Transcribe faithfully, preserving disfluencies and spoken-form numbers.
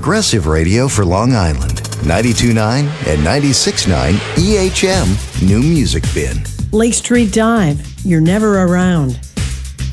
progressive radio for Long Island. ninety-two point nine and ninety-six point nine E H M New Music Bin. Lake Street Dive. You're never around.